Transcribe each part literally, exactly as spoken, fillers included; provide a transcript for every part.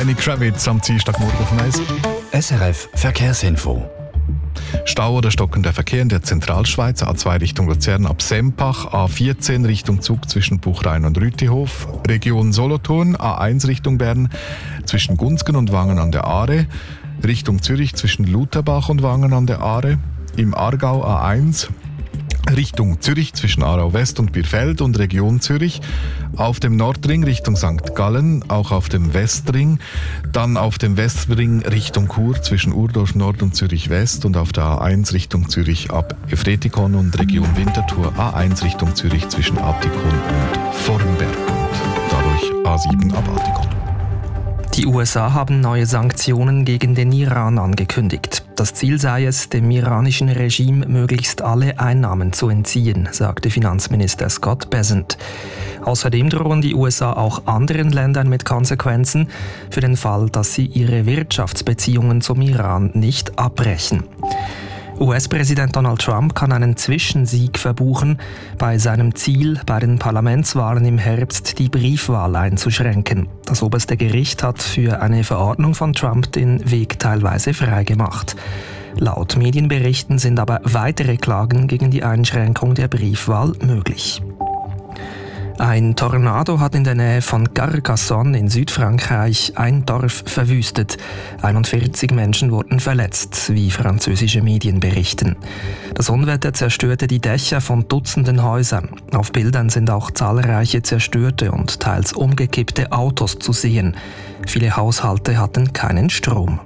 Lenny Kravitz am Dienstagmorgen auf Eis. S R F Verkehrsinfo. Stau oder stockender Verkehr in der Zentralschweiz, A zwei Richtung Luzern ab Sempach, A vierzehn Richtung Zug zwischen Buchrain und Rütihof, Region Solothurn, A eins Richtung Bern zwischen Gunzgen und Wangen an der Aare, Richtung Zürich zwischen Lutherbach und Wangen an der Aare, im Aargau A eins, Richtung Zürich zwischen Aarau West und Bierfeld und Region Zürich, auf dem Nordring Richtung Sankt Gallen, auch auf dem Westring, dann auf dem Westring Richtung Chur zwischen Urdorf Nord und Zürich West und auf der A eins Richtung Zürich ab Efretikon und Region Winterthur, A eins Richtung Zürich zwischen Attikon und Vornberg und dadurch A sieben ab Attikon. Die U S A haben neue Sanktionen gegen den Iran angekündigt. Das Ziel sei es, dem iranischen Regime möglichst alle Einnahmen zu entziehen, sagte Finanzminister Scott Bessent. Außerdem drohen die U S A auch anderen Ländern mit Konsequenzen für den Fall, dass sie ihre Wirtschaftsbeziehungen zum Iran nicht abbrechen. U S-Präsident Donald Trump kann einen Zwischensieg verbuchen bei seinem Ziel, bei den Parlamentswahlen im Herbst die Briefwahl einzuschränken. Das oberste Gericht hat für eine Verordnung von Trump den Weg teilweise freigemacht. Laut Medienberichten sind aber weitere Klagen gegen die Einschränkung der Briefwahl möglich. Ein Tornado hat in der Nähe von Carcassonne in Südfrankreich ein Dorf verwüstet. einundvierzig Menschen wurden verletzt, wie französische Medien berichten. Das Unwetter zerstörte die Dächer von Dutzenden Häusern. Auf Bildern sind auch zahlreiche zerstörte und teils umgekippte Autos zu sehen. Viele Haushalte hatten keinen Strom.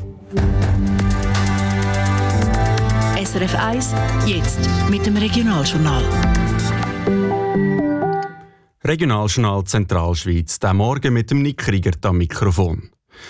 S R F eins, jetzt mit dem Regionaljournal. Regionaljournal Zentralschweiz, der Morgen mit dem Nick Kriegert am Mikrofon.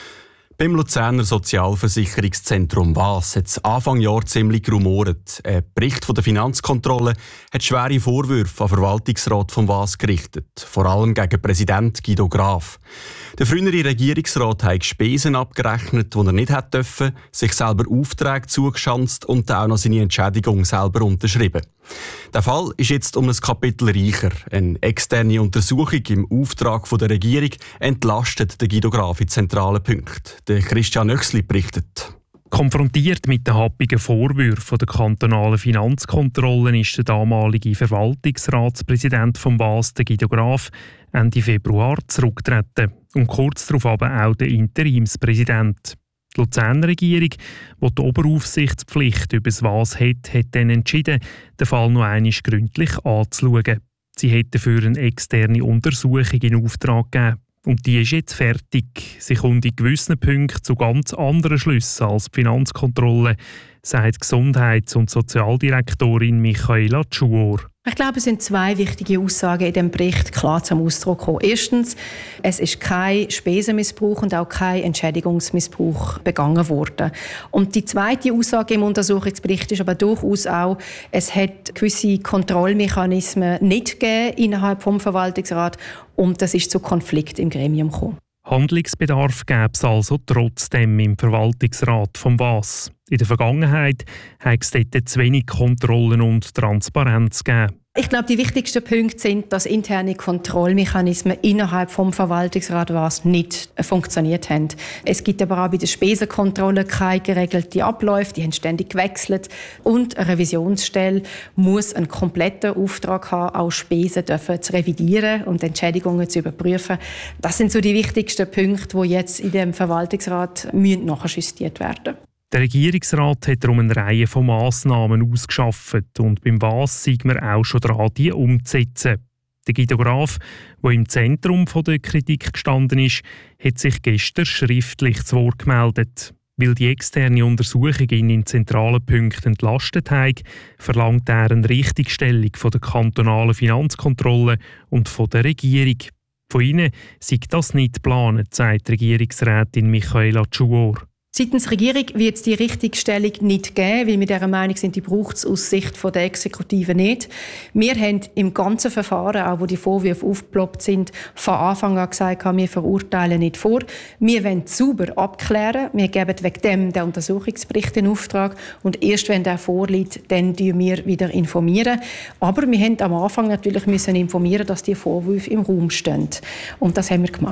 Beim Luzerner Sozialversicherungszentrum W A S hat es Anfang Jahr ziemlich gerumort. Ein Bericht von der Finanzkontrolle hat schwere Vorwürfe an den Verwaltungsrat vom W A S gerichtet, vor allem gegen Präsident Guido Graf. Der frühere Regierungsrat hat Spesen abgerechnet, die er nicht hätte dürfen, sich selber Aufträge zugeschanzt und auch noch seine Entschädigung selber unterschrieben. Der Fall ist jetzt um ein Kapitel reicher. Eine externe Untersuchung im Auftrag der Regierung entlastet den Guido Graf in zentralen Punkten. Der Christian Nöchsli berichtet. Konfrontiert mit den happigen Vorwürfen der kantonalen Finanzkontrolle ist der damalige Verwaltungsratspräsident vom W A S, Guido Graf, Ende Februar zurückgetreten und kurz darauf aber auch der Interimspräsident. Die Luzerner Regierung, die die Oberaufsichtspflicht über das W A S hat, hat dann entschieden, den Fall noch einmal gründlich anzuschauen. Sie hat dafür eine externe Untersuchung in Auftrag gegeben. Und die ist jetzt fertig. Sie kommt in gewissen Punkten zu ganz anderen Schlüssen als die Finanzkontrolle, sagt Gesundheits- und Sozialdirektorin Michaela Tschuor. Ich glaube, es sind zwei wichtige Aussagen in diesem Bericht klar zum Ausdruck gekommen. Erstens, es ist kein Spesenmissbrauch und auch kein Entschädigungsmissbrauch begangen worden. Und die zweite Aussage im Untersuchungsbericht ist aber durchaus auch, es hat gewisse Kontrollmechanismen nicht gegeben innerhalb des Verwaltungsrats und das ist zu Konflikt im Gremium gekommen. Handlungsbedarf gäbe es also trotzdem im Verwaltungsrat vom W A S. In der Vergangenheit hat es dort zu wenig Kontrollen und Transparenz gegeben. Ich glaube, die wichtigsten Punkte sind, dass interne Kontrollmechanismen innerhalb des Verwaltungsrats W A S nicht funktioniert haben. Es gibt aber auch bei der Spesenkontrolle keine geregelten Abläufe, die haben ständig gewechselt. Und eine Revisionsstelle muss einen kompletten Auftrag haben, auch Spesen dürfen zu revidieren und Entschädigungen zu überprüfen. Das sind so die wichtigsten Punkte, die jetzt in dem Verwaltungsrat nachjustiert werden müssen. Der Regierungsrat hat darum eine Reihe von Massnahmen ausgeschafft und beim W A S sind wir auch schon dran, die umzusetzen. Der Guido Graf, der im Zentrum der Kritik gestanden ist, hat sich gestern schriftlich zu Wort gemeldet. Weil die externe Untersuchung ihn in zentralen Punkten entlastet hat, verlangt er eine Richtigstellung von der kantonalen Finanzkontrolle und von der Regierung. Von ihnen sei das nicht geplant, sagt Regierungsrätin Michaela Tschuor. Seitens der Regierung wird es die Richtigstellung nicht geben, weil wir dieser Meinung sind, die braucht es aus Sicht der Exekutive nicht. Wir haben im ganzen Verfahren, auch wo die Vorwürfe aufgeploppt sind, von Anfang an gesagt, wir verurteilen nicht vor. Wir wollen sauber abklären. Wir geben wegen dem den Untersuchungsbericht in Auftrag und erst wenn der vorliegt, dann informieren wir wieder informieren. Aber wir mussten am Anfang natürlich müssen informieren, dass die Vorwürfe im Raum stehen. Und das haben wir gemacht.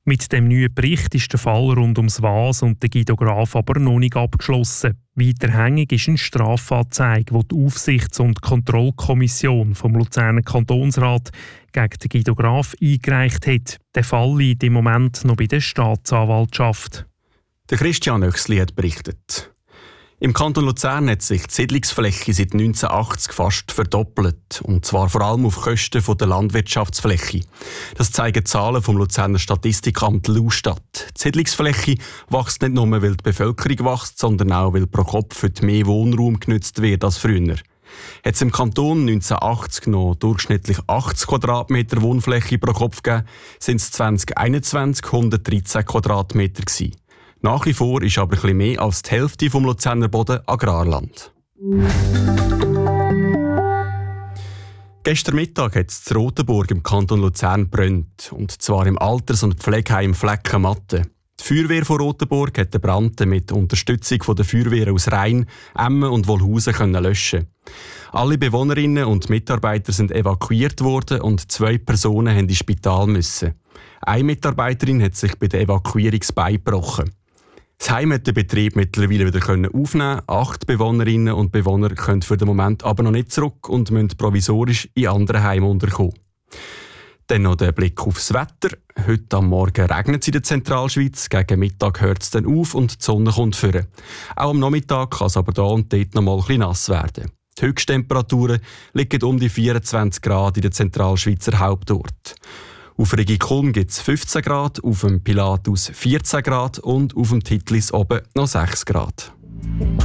Mit dem neuen Bericht ist der Fall rund ums Was und den Guido Graf aber noch nicht abgeschlossen. Weiterhängig ist eine Strafanzeige, die die Aufsichts- und Kontrollkommission vom Luzerner Kantonsrat gegen den Guido Graf eingereicht hat. Der Fall liegt im Moment noch bei der Staatsanwaltschaft. Der Christian Oechsli hat berichtet. Im Kanton Luzern hat sich die Siedlungsfläche seit neunzehnhundertachtzig fast verdoppelt. Und zwar vor allem auf Kosten der Landwirtschaftsfläche. Das zeigen Zahlen vom Luzerner Statistikamt Lustat. Die Siedlungsfläche wächst nicht nur, weil die Bevölkerung wächst, sondern auch, weil pro Kopf heute mehr Wohnraum genutzt wird als früher. Hat es im Kanton neunzehnhundertachtzig noch durchschnittlich achtzig Quadratmeter Wohnfläche pro Kopf gegeben, sind es zwanzig einundzwanzig hundertdreizehn Quadratmeter gewesen. Nach wie vor ist aber etwas mehr als die Hälfte vom Luzerner Boden Agrarland. Gestern Mittag hat es in Rotenburg im Kanton Luzern brennt, und zwar im Alters- und Pflegeheim Fleckenmatte. Die Feuerwehr von Rotenburg hat den Brand mit Unterstützung der Feuerwehr aus Rhein, Emmen und Wolhusen können löschen. Alle Bewohnerinnen und Mitarbeiter sind evakuiert worden und zwei Personen mussten ins Spital müssen. Eine Mitarbeiterin hat sich bei der Evakuierung das Bein gebrochen. Das Heim hat den Betrieb mittlerweile wieder aufnehmen. Acht Bewohnerinnen und Bewohner können für den Moment aber noch nicht zurück und müssen provisorisch in anderen Heimen unterkommen. Dann noch der Blick aufs Wetter. Heute am Morgen regnet es in der Zentralschweiz. Gegen Mittag hört es dann auf und die Sonne kommt vor. Auch am Nachmittag kann es aber da und dort noch mal ein bisschen nass werden. Die Höchsttemperaturen liegen um die vierundzwanzig Grad in der Zentralschweizer Hauptort. Auf Regikulm gibt es fünfzehn Grad, auf dem Pilatus vierzehn Grad und auf dem Titlis oben noch sechs Grad.